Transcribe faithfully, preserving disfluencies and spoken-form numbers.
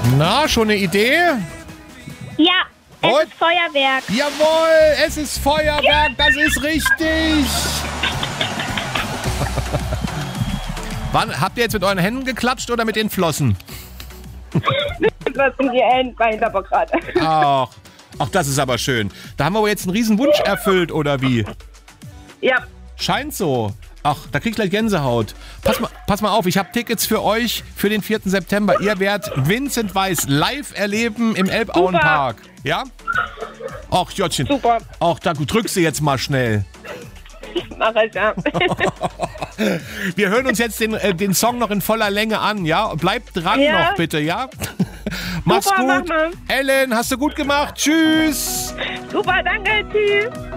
Na, schon eine Idee? Ja, es Und? ist Feuerwerk. Jawohl, es ist Feuerwerk, ja. Das ist richtig. Wann, habt ihr jetzt mit euren Händen geklatscht oder mit den Flossen? Was sind die Hände aber gerade? Ach, ach, das ist aber schön. Da haben wir aber jetzt einen riesen Wunsch erfüllt, oder wie? Ja. Scheint so. Ach, da krieg ich gleich Gänsehaut. Pass mal, pass mal auf, ich habe Tickets für euch für den vierten September. Ihr werdet Vincent Weiss live erleben im Elbauenpark. Ja? Ach, Jottchen. Super. Ach, da drückst du jetzt mal schnell. Mach ich, ja. Wir hören uns jetzt den, äh, den Song noch in voller Länge an, ja? Bleibt dran Ja. noch bitte, ja? Mach's Super, gut. mach mal. Ellen, hast du gut gemacht. Tschüss. Super, danke, tschüss.